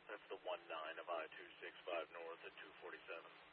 That's the 19 of I-265 north at 247.